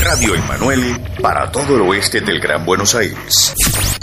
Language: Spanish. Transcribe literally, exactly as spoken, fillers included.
Radio Emmanuel para todo el oeste del Gran Buenos Aires.